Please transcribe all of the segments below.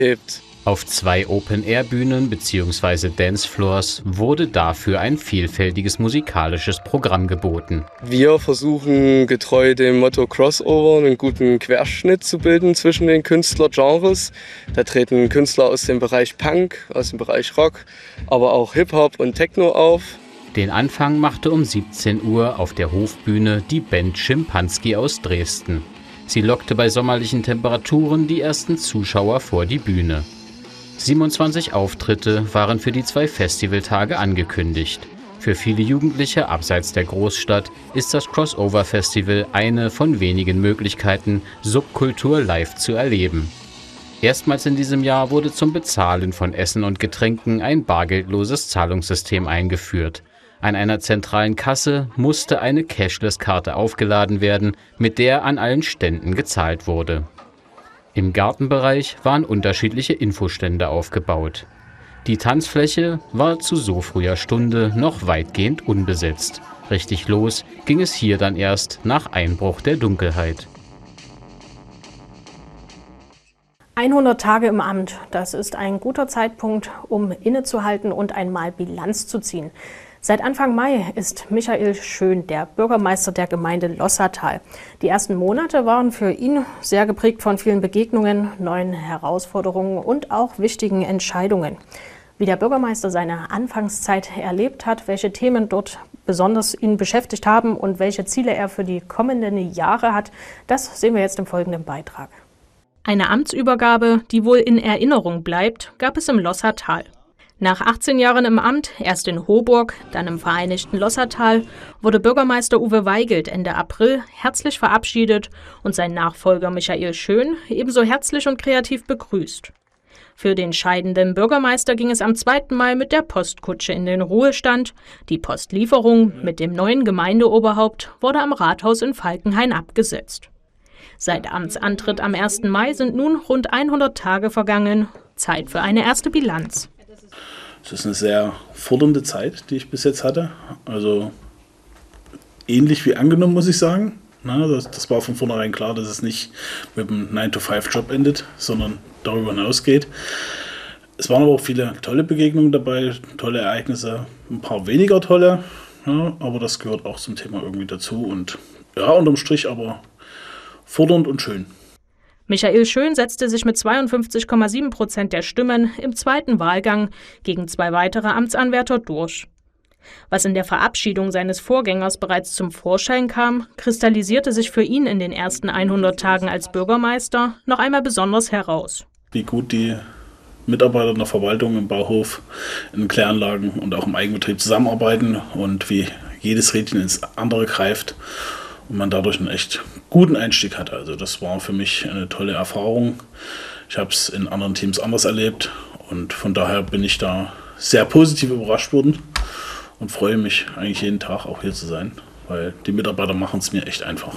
hebt. Auf 2 Open-Air-Bühnen bzw. Dancefloors wurde dafür ein vielfältiges musikalisches Programm geboten. Wir versuchen getreu dem Motto Crossover einen guten Querschnitt zu bilden zwischen den Künstlergenres. Da treten Künstler aus dem Bereich Punk, aus dem Bereich Rock, aber auch Hip-Hop und Techno auf. Den Anfang machte um 17 Uhr auf der Hofbühne die Band Schimpanski aus Dresden. Sie lockte bei sommerlichen Temperaturen die ersten Zuschauer vor die Bühne. 27 Auftritte waren für die 2 Festivaltage angekündigt. Für viele Jugendliche abseits der Großstadt ist das Crossover Festival eine von wenigen Möglichkeiten, Subkultur live zu erleben. Erstmals in diesem Jahr wurde zum Bezahlen von Essen und Getränken ein bargeldloses Zahlungssystem eingeführt. An einer zentralen Kasse musste eine Cashless-Karte aufgeladen werden, mit der an allen Ständen gezahlt wurde. Im Gartenbereich waren unterschiedliche Infostände aufgebaut. Die Tanzfläche war zu so früher Stunde noch weitgehend unbesetzt. Richtig los ging es hier dann erst nach Einbruch der Dunkelheit. 100 Tage im Amt, das ist ein guter Zeitpunkt, um innezuhalten und einmal Bilanz zu ziehen. Seit Anfang Mai ist Michael Schön der Bürgermeister der Gemeinde Lossatal. Die ersten Monate waren für ihn sehr geprägt von vielen Begegnungen, neuen Herausforderungen und auch wichtigen Entscheidungen. Wie der Bürgermeister seine Anfangszeit erlebt hat, welche Themen dort besonders ihn beschäftigt haben und welche Ziele er für die kommenden Jahre hat, das sehen wir jetzt im folgenden Beitrag. Eine Amtsübergabe, die wohl in Erinnerung bleibt, gab es im Lossatal. Nach 18 Jahren im Amt, erst in Hoburg, dann im vereinigten Lossatal, wurde Bürgermeister Uwe Weigelt Ende April herzlich verabschiedet und sein Nachfolger Michael Schön ebenso herzlich und kreativ begrüßt. Für den scheidenden Bürgermeister ging es am 2. Mai mit der Postkutsche in den Ruhestand. Die Postlieferung mit dem neuen Gemeindeoberhaupt wurde am Rathaus in Falkenhain abgesetzt. Seit Amtsantritt am 1. Mai sind nun rund 100 Tage vergangen. Zeit für eine erste Bilanz. Es ist eine sehr fordernde Zeit, die ich bis jetzt hatte. Also ähnlich wie angenommen, muss ich sagen. Das war von vornherein klar, dass es nicht mit einem 9-to-5-Job endet, sondern darüber hinausgeht. Es waren aber auch viele tolle Begegnungen dabei, tolle Ereignisse, ein paar weniger tolle. Ja, aber das gehört auch zum Thema irgendwie dazu. Und ja, unterm Strich aber fordernd und schön. Michael Schön setzte sich mit 52,7% der Stimmen im zweiten Wahlgang gegen 2 weitere Amtsanwärter durch. Was in der Verabschiedung seines Vorgängers bereits zum Vorschein kam, kristallisierte sich für ihn in den ersten 100 Tagen als Bürgermeister noch einmal besonders heraus. Wie gut die Mitarbeiter in der Verwaltung, im Bauhof, in Kläranlagen und auch im Eigenbetrieb zusammenarbeiten und wie jedes Rädchen ins andere greift. Und man dadurch einen echt guten Einstieg hat. Also das war für mich eine tolle Erfahrung. Ich habe es in anderen Teams anders erlebt und von daher bin ich da sehr positiv überrascht worden und freue mich eigentlich jeden Tag auch hier zu sein, weil die Mitarbeiter machen es mir echt einfach.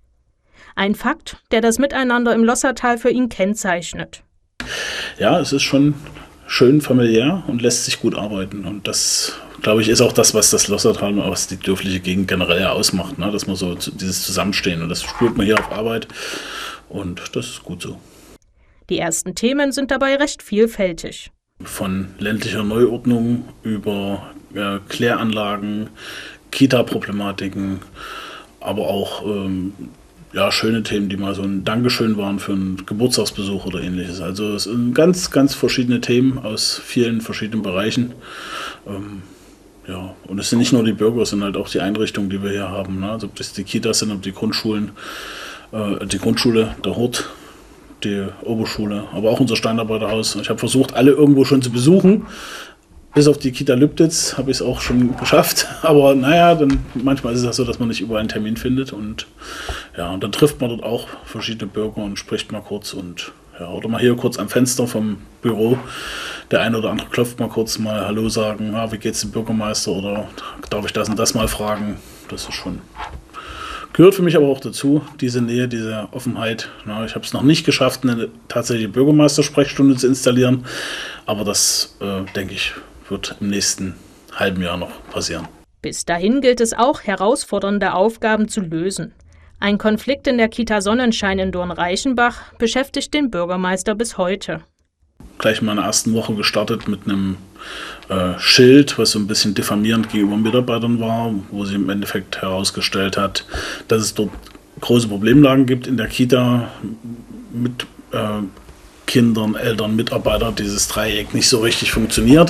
Ein Fakt, der das Miteinander im Lossatal für ihn kennzeichnet. Ja, es ist schon schön familiär und lässt sich gut arbeiten und das, glaube ich, ist auch das, was das Lossatal und was die dörfliche Gegend generell ausmacht, ne? Dass man so dieses Zusammenstehen und das spürt man hier auf Arbeit und das ist gut so. Die ersten Themen sind dabei recht vielfältig. Von ländlicher Neuordnung über Kläranlagen, Kita-Problematiken, aber auch schöne Themen, die mal so ein Dankeschön waren für einen Geburtstagsbesuch oder ähnliches. Also es sind ganz, ganz verschiedene Themen aus vielen verschiedenen Bereichen. Und es sind nicht nur die Bürger, es sind halt auch die Einrichtungen, die wir hier haben. Ne? Also ob das die Kitas sind, ob die Grundschulen, die Grundschule, der Hort, die Oberschule, aber auch unser Steinarbeiterhaus. Ich habe versucht, alle irgendwo schon zu besuchen. Bis auf die Kita Lübditz habe ich es auch schon geschafft. Aber manchmal ist es ja so, dass man nicht überall einen Termin findet. Und dann trifft man dort auch verschiedene Bürger und spricht mal kurz. Oder mal hier kurz am Fenster vom Büro. Der eine oder andere klopft mal kurz mal Hallo sagen. Wie geht's dem Bürgermeister? Oder darf ich das und das mal fragen? Das ist schon... Gehört für mich aber auch dazu, diese Nähe, diese Offenheit. Ich habe es noch nicht geschafft, eine tatsächliche Bürgermeistersprechstunde zu installieren. Aber das, denke ich, wird im nächsten halben Jahr noch passieren. Bis dahin gilt es auch, herausfordernde Aufgaben zu lösen. Ein Konflikt in der Kita Sonnenschein in Dornreichenbach beschäftigt den Bürgermeister bis heute. gleich in meiner ersten Woche gestartet mit einem Schild, was so ein bisschen diffamierend gegenüber Mitarbeitern war, wo sie im Endeffekt herausgestellt hat, dass es dort große Problemlagen gibt in der Kita mit Kindern, Eltern, Mitarbeitern, dieses Dreieck nicht so richtig funktioniert.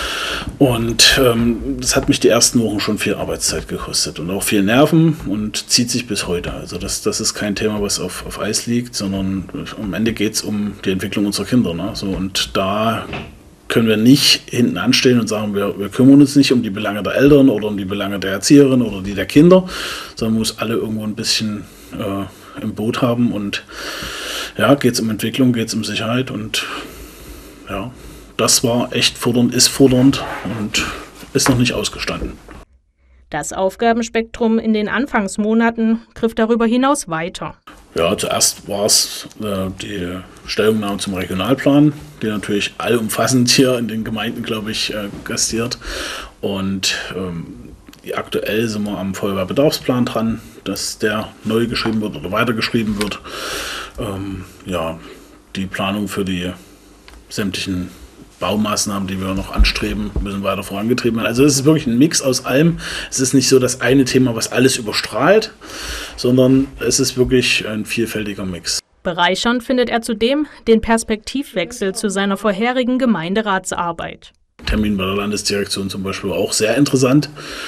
Und das hat mich die ersten Wochen schon viel Arbeitszeit gekostet und auch viel Nerven und zieht sich bis heute. Also das ist kein Thema, was auf Eis liegt, sondern am Ende geht es um die Entwicklung unserer Kinder. Ne? So, und da können wir nicht hinten anstehen und sagen, wir kümmern uns nicht um die Belange der Eltern oder um die Belange der Erzieherin oder die der Kinder, sondern man muss alle irgendwo ein bisschen im Boot haben. Und ja, geht es um Entwicklung, geht es um Sicherheit und ja, das war echt fordernd, ist fordernd und ist noch nicht ausgestanden. Das Aufgabenspektrum in den Anfangsmonaten griff darüber hinaus weiter. Ja, zuerst war es die Stellungnahme zum Regionalplan, die natürlich allumfassend hier in den Gemeinden, glaube ich, gastiert. Und aktuell sind wir am Feuerwehrbedarfsplan dran, dass der neu geschrieben wird oder weitergeschrieben wird. Ja, die Planung für die sämtlichen Baumaßnahmen, die wir noch anstreben, müssen weiter vorangetrieben werden. Also es ist wirklich ein Mix aus allem. Es ist nicht so das eine Thema, was alles überstrahlt, sondern es ist wirklich ein vielfältiger Mix. Bereichernd findet er zudem den Perspektivwechsel zu seiner vorherigen Gemeinderatsarbeit. Termin bei der Landesdirektion zum Beispiel war auch sehr interessant,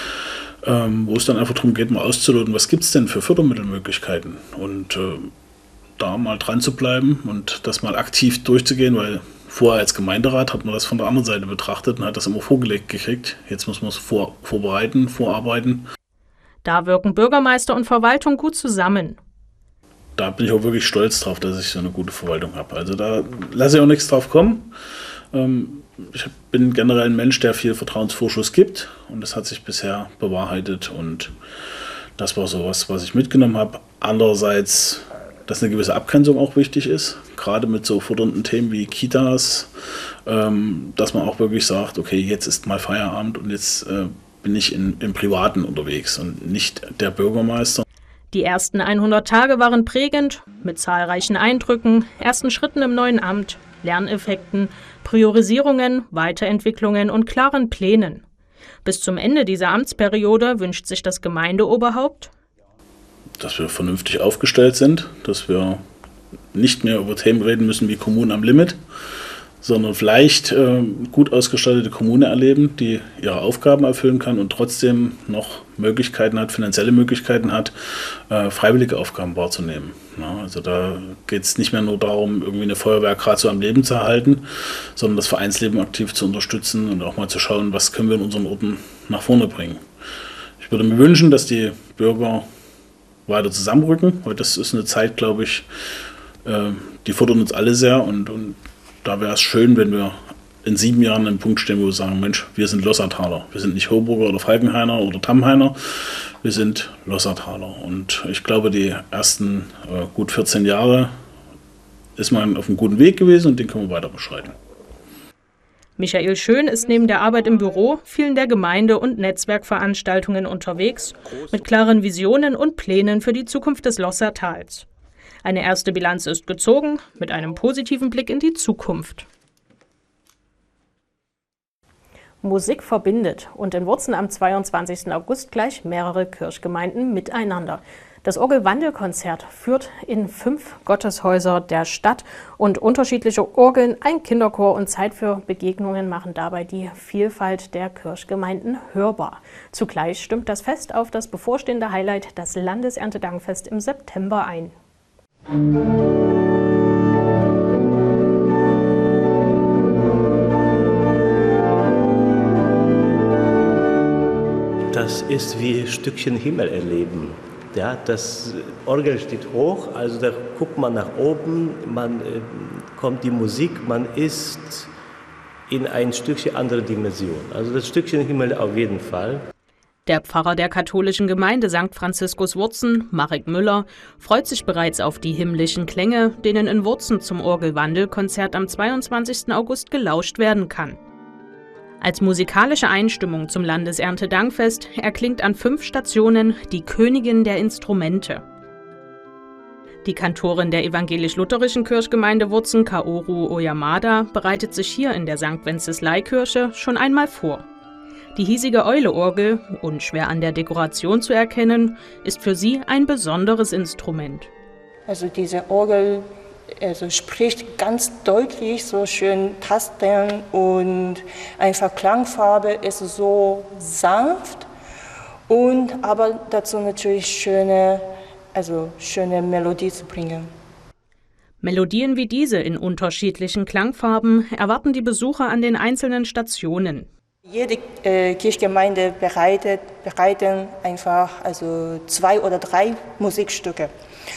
wo es dann einfach darum geht, mal auszuloten, was gibt es denn für Fördermittelmöglichkeiten und da mal dran zu bleiben und das mal aktiv durchzugehen, weil vorher als Gemeinderat hat man das von der anderen Seite betrachtet und hat das immer vorgelegt gekriegt. Jetzt muss man es vorbereiten, vorarbeiten. Da wirken Bürgermeister und Verwaltung gut zusammen. Da bin ich auch wirklich stolz drauf, dass ich so eine gute Verwaltung habe. Also da lasse ich auch nichts drauf kommen. Ich bin generell ein Mensch, der viel Vertrauensvorschuss gibt und das hat sich bisher bewahrheitet und das war so was ich mitgenommen habe. Andererseits, dass eine gewisse Abgrenzung auch wichtig ist, gerade mit so fordernden Themen wie Kitas, dass man auch wirklich sagt, okay, jetzt ist mal Feierabend und jetzt bin ich im Privaten unterwegs und nicht der Bürgermeister. Die ersten 100 Tage waren prägend, mit zahlreichen Eindrücken, ersten Schritten im neuen Amt, Lerneffekten, Priorisierungen, Weiterentwicklungen und klaren Plänen. Bis zum Ende dieser Amtsperiode wünscht sich das Gemeindeoberhaupt, dass wir vernünftig aufgestellt sind, dass wir nicht mehr über Themen reden müssen wie Kommunen am Limit, sondern vielleicht gut ausgestattete Kommune erleben, die ihre Aufgaben erfüllen kann und trotzdem noch Möglichkeiten hat, finanzielle Möglichkeiten hat, freiwillige Aufgaben wahrzunehmen. Ja, also da geht es nicht mehr nur darum, irgendwie eine Feuerwehr gerade so am Leben zu erhalten, sondern das Vereinsleben aktiv zu unterstützen und auch mal zu schauen, was können wir in unseren Orten nach vorne bringen. Ich würde mir wünschen, dass die Bürger weiter zusammenrücken, weil das ist eine Zeit, glaube ich, die fordern uns alle sehr und da wäre es schön, wenn wir in 7 Jahren an einem Punkt stehen, wo wir sagen, Mensch, wir sind Lossartaler. Wir sind nicht Hoburger oder Falkenhainer oder Tamhainer, wir sind Lossartaler. Und ich glaube, die ersten gut 14 Jahre ist man auf einem guten Weg gewesen und den können wir weiter beschreiten. Michael Schön ist neben der Arbeit im Büro vielen der Gemeinde- und Netzwerkveranstaltungen unterwegs, mit klaren Visionen und Plänen für die Zukunft des Lossartals. Eine erste Bilanz ist gezogen, mit einem positiven Blick in die Zukunft. Musik verbindet und in Wurzen am 22. August gleich mehrere Kirchgemeinden miteinander. Das Orgelwandelkonzert führt in 5 Gotteshäuser der Stadt und unterschiedliche Orgeln, ein Kinderchor und Zeit für Begegnungen machen dabei die Vielfalt der Kirchgemeinden hörbar. Zugleich stimmt das Fest auf das bevorstehende Highlight, das Landeserntedankfest im September ein. Das ist wie ein Stückchen Himmel erleben. Ja, das Orgel steht hoch, also da guckt man nach oben, man kommt die Musik, man ist in ein Stückchen andere Dimension. Also das Stückchen Himmel auf jeden Fall. Der Pfarrer der katholischen Gemeinde St. Franziskus Wurzen, Marek Müller, freut sich bereits auf die himmlischen Klänge, denen in Wurzen zum Orgelwandelkonzert am 22. August gelauscht werden kann. Als musikalische Einstimmung zum Landeserntedankfest erklingt an 5 Stationen die Königin der Instrumente. Die Kantorin der evangelisch-lutherischen Kirchgemeinde Wurzen, Kaoru Oyamada, bereitet sich hier in der St. Wenceslai-Kirche schon einmal vor. Die hiesige Eule-Orgel, unschwer an der Dekoration zu erkennen, ist für sie ein besonderes Instrument. Also diese Orgel spricht ganz deutlich, so schön Tasten und einfach Klangfarbe ist so sanft und aber dazu natürlich schöne Melodie zu bringen. Melodien wie diese in unterschiedlichen Klangfarben erwarten die Besucher an den einzelnen Stationen. Jede Kirchgemeinde bereiten einfach 2 oder 3 Musikstücke.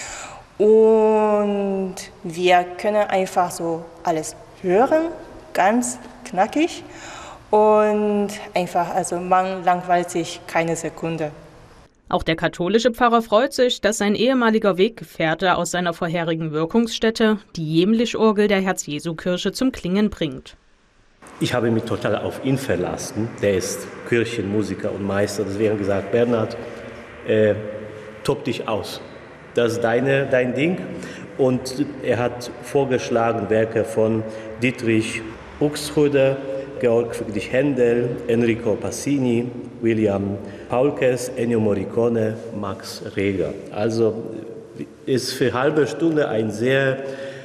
Und wir können einfach so alles hören, ganz knackig. Und einfach, man langweilt sich keine Sekunde. Auch der katholische Pfarrer freut sich, dass sein ehemaliger Weggefährte aus seiner vorherigen Wirkungsstätte die Jämlich-Orgel der Herz-Jesu-Kirche zum Klingen bringt. Ich habe mich total auf ihn verlassen. Der ist Kirchenmusiker und Meister. Deswegen gesagt, Bernhard, tob dich aus. Das ist dein Ding. Und er hat vorgeschlagen Werke von Dietrich Buxtehude, Georg Friedrich Händel, Enrico Passini, William Paulkes, Ennio Morricone, Max Reger. Also ist für eine halbe Stunde ein sehr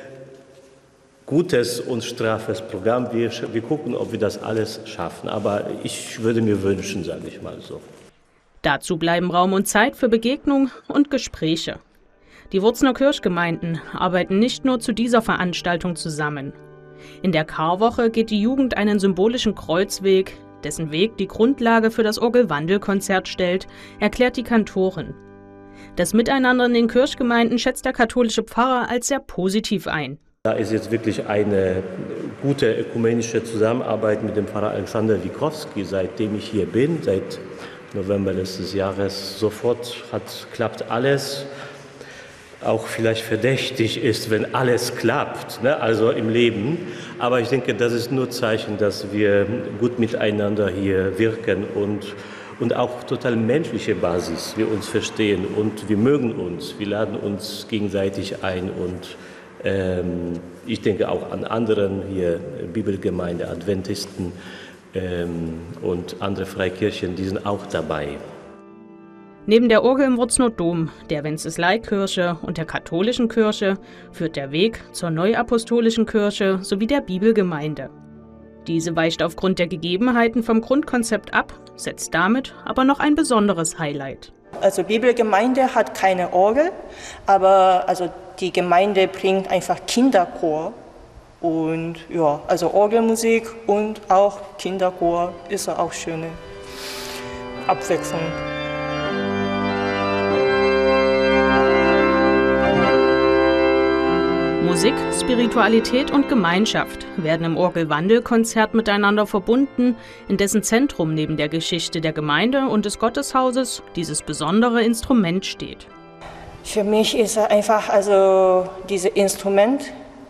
gutes und straffes Programm. Wir gucken, ob wir das alles schaffen. Aber ich würde mir wünschen, sage ich mal so. Dazu bleiben Raum und Zeit für Begegnung und Gespräche. Die Wurzener Kirchgemeinden arbeiten nicht nur zu dieser Veranstaltung zusammen. In der Karwoche geht die Jugend einen symbolischen Kreuzweg, dessen Weg die Grundlage für das Orgelwandelkonzert stellt, erklärt die Kantorin. Das Miteinander in den Kirchgemeinden schätzt der katholische Pfarrer als sehr positiv ein. Da ist jetzt wirklich eine gute ökumenische Zusammenarbeit mit dem Pfarrer Alexander Wikowski, seitdem ich hier bin, seit November letztes Jahres. Sofort klappt alles. Auch vielleicht verdächtig ist, wenn alles klappt, ne? Also im Leben. Aber ich denke, das ist nur Zeichen, dass wir gut miteinander hier wirken und auch total menschliche Basis, wir uns verstehen und wir mögen uns, wir laden uns gegenseitig ein und ich denke auch an anderen hier, Bibelgemeinde, Adventisten und andere Freikirchen, die sind auch dabei. Neben der Orgel im Wurzener Dom, der Wenceslai-Kirche und der katholischen Kirche führt der Weg zur Neuapostolischen Kirche sowie der Bibelgemeinde. Diese weicht aufgrund der Gegebenheiten vom Grundkonzept ab, setzt damit aber noch ein besonderes Highlight. Also Bibelgemeinde hat keine Orgel, aber die Gemeinde bringt einfach Kinderchor und ja, Orgelmusik und auch Kinderchor ist auch schöne Abwechslung. Musik, Spiritualität und Gemeinschaft werden im Orgelwandelkonzert miteinander verbunden, in dessen Zentrum neben der Geschichte der Gemeinde und des Gotteshauses dieses besondere Instrument steht. Für mich ist einfach, dieses Instrument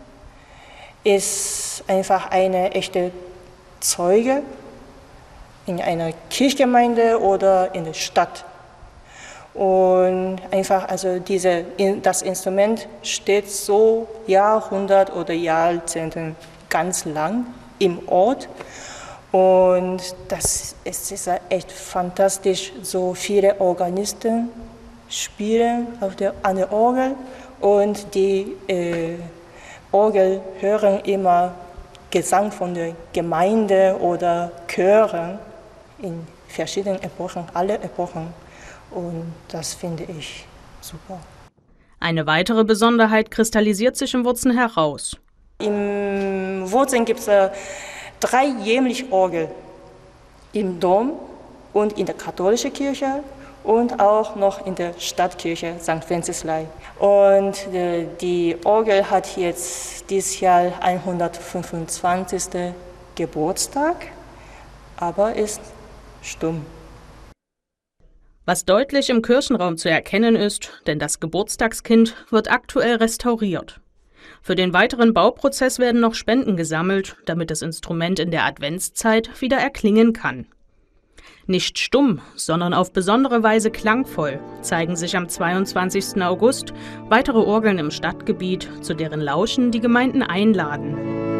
ist einfach eine echte Zeuge in einer Kirchgemeinde oder in der Stadt. Und einfach, das Instrument steht so Jahrhundert oder Jahrzehnten ganz lang im Ort. Und es ist echt fantastisch, so viele Organisten spielen an der Orgel und die Orgel hören immer Gesang von der Gemeinde oder Chören in verschiedenen Epochen, alle Epochen. Und das finde ich super. Eine weitere Besonderheit kristallisiert sich im Wurzen heraus. Im Wurzen gibt es 3 Jämlich-Orgel im Dom und in der katholischen Kirche und auch noch in der Stadtkirche St. Wenceslai. Und die Orgel hat jetzt dieses Jahr 125. Geburtstag, aber ist stumm. Was deutlich im Kirchenraum zu erkennen ist, denn das Geburtstagskind wird aktuell restauriert. Für den weiteren Bauprozess werden noch Spenden gesammelt, damit das Instrument in der Adventszeit wieder erklingen kann. Nicht stumm, sondern auf besondere Weise klangvoll zeigen sich am 22. August weitere Orgeln im Stadtgebiet, zu deren Lauschen die Gemeinden einladen.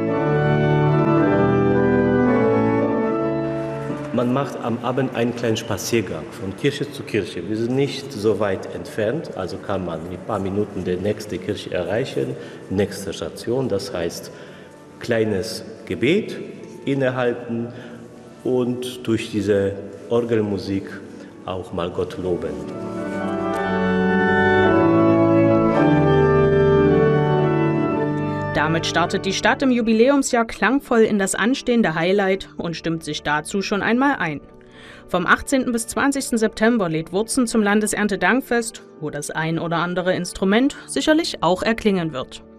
Man macht am Abend einen kleinen Spaziergang von Kirche zu Kirche. Wir sind nicht so weit entfernt, also kann man in ein paar Minuten die nächste Kirche erreichen, nächste Station, das heißt kleines Gebet innehalten und durch diese Orgelmusik auch mal Gott loben. Damit startet die Stadt im Jubiläumsjahr klangvoll in das anstehende Highlight und stimmt sich dazu schon einmal ein. Vom 18. bis 20. September lädt Wurzen zum Landeserntedankfest, wo das ein oder andere Instrument sicherlich auch erklingen wird.